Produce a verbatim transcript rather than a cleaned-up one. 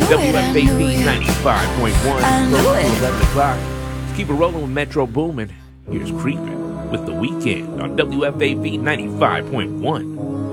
W F A knew B it. ninety-five point one, I knew close to it. eleven o'clock. Let's keep it rolling with Metro Boomin. Here's Creepin' with The Weeknd on W F A B ninety-five point one.